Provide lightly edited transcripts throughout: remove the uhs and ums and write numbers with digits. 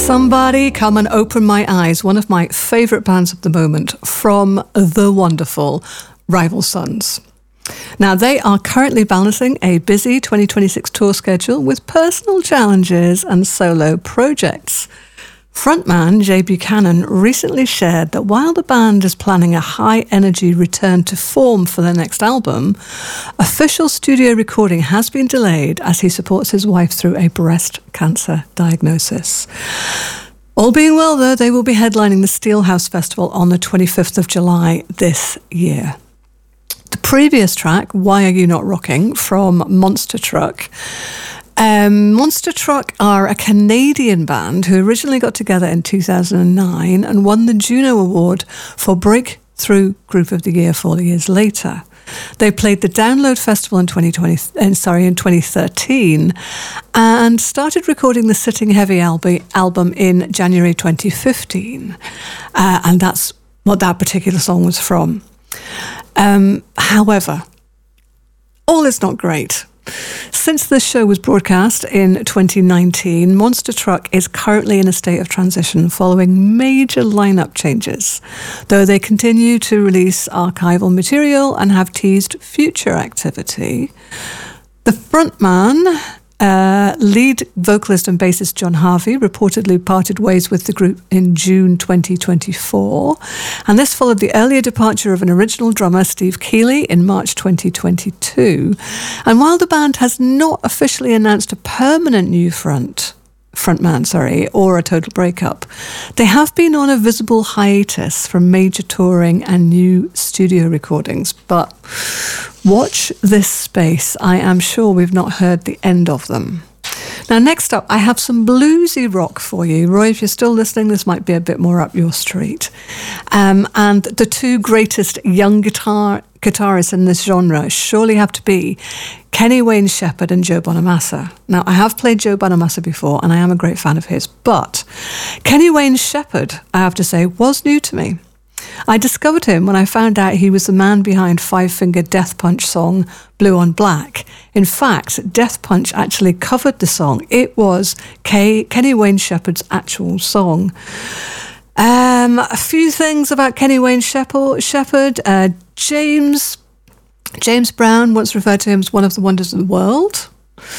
Somebody Come and Open My Eyes, one of my favourite bands of the moment, from the wonderful Rival Sons. Now, they are currently balancing a busy 2026 tour schedule with personal challenges and solo projects. Frontman Jay Buchanan recently shared that while the band is planning a high-energy return to form for their next album, official studio recording has been delayed as he supports his wife through a breast cancer diagnosis. All being well, though, they will be headlining the Steelhouse Festival on the 25th of July this year. The previous track, Why Are You Not Rocking, from Monster Truck. Monster Truck are a Canadian band who originally got together in 2009 and won the Juno Award for Breakthrough Group of the Year 4 years later. They played the Download Festival in 2013 and started recording the Sitting Heavy album in January 2015. And that's what that particular song was from. However, all is not great. Since this show was broadcast in 2019, Monster Truck is currently in a state of transition following major lineup changes, though they continue to release archival material and have teased future activity. The frontman, lead vocalist and bassist John Harvey, reportedly parted ways with the group in June 2024, and this followed the earlier departure of an original drummer, Steve Keeley, in March 2022. And while the band has not officially announced a permanent new frontman, or a total breakup, they have been on a visible hiatus from major touring and new studio recordings. But watch this space. I am sure we've not heard the end of them. Now, next up, I have some bluesy rock for you. Roy, if you're still listening, this might be a bit more up your street. And the two greatest young guitarists in this genre surely have to be Kenny Wayne Shepherd and Joe Bonamassa. Now, I have played Joe Bonamassa before, and I am a great fan of his, but Kenny Wayne Shepherd, I have to say, was new to me. I discovered him when I found out he was the man behind Five Finger Death Punch song Blue on Black. In fact, Death Punch actually covered the song. It was Kenny Wayne Shepherd's actual song. A few things about Kenny Wayne Shepherd. James Brown once referred to him as one of the wonders of the world.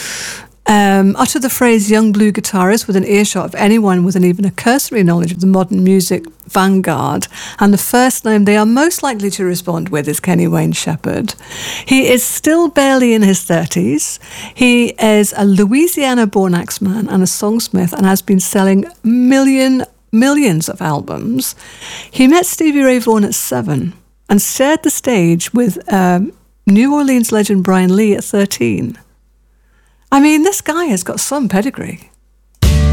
Uttered the phrase young blue guitarist with an earshot of anyone with even a cursory knowledge of the modern music vanguard, and the first name they are most likely to respond with is Kenny Wayne Shepherd. He is still barely in his 30s. He is a Louisiana-born axeman and a songsmith and has been selling millions of albums. He met Stevie Ray Vaughan at 7 and shared the stage with New Orleans legend Brian Lee at 13. I mean, this guy has got some pedigree.